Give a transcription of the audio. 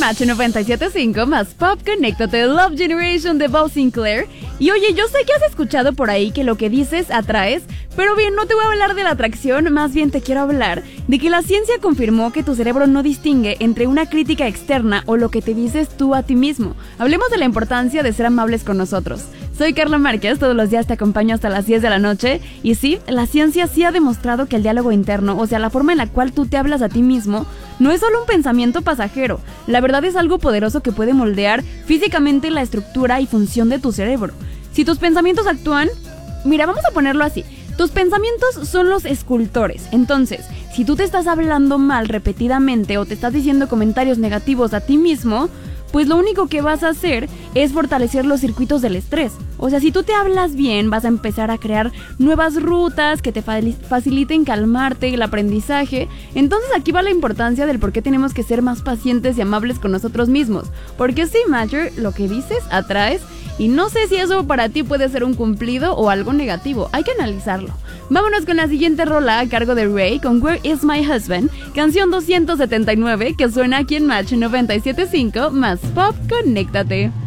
Match 97.5 más Pop, conéctate, Love Generation de Bob Sinclair. Y oye, yo sé que has escuchado por ahí que lo que dices atraes, pero bien, no te voy a hablar de la atracción, más bien te quiero hablar de que la ciencia confirmó que tu cerebro no distingue entre una crítica externa o lo que te dices tú a ti mismo. Hablemos de la importancia de ser amables con nosotros. Soy Carla Márquez, todos los días te acompaño hasta las 10 de la noche y sí, la ciencia sí ha demostrado que el diálogo interno, o sea, la forma en la cual tú te hablas a ti mismo, no es solo un pensamiento pasajero. La verdad es algo poderoso que puede moldear físicamente la estructura y función de tu cerebro. Si tus pensamientos actúan, mira, vamos a ponerlo así. Tus pensamientos son los escultores. Entonces, si tú te estás hablando mal repetidamente o te estás diciendo comentarios negativos a ti mismo, pues lo único que vas a hacer es fortalecer los circuitos del estrés. O sea, si tú te hablas bien, vas a empezar a crear nuevas rutas que te faciliten calmarte, el aprendizaje. Entonces aquí va la importancia del por qué tenemos que ser más pacientes y amables con nosotros mismos. Porque sí, Matter, lo que dices, atraes. Y no sé si eso para ti puede ser un cumplido o algo negativo. Hay que analizarlo. Vámonos con la siguiente rola a cargo de Ray con Where Is My Husband, canción 279 que suena aquí en Match 97.5 más Pop, conéctate.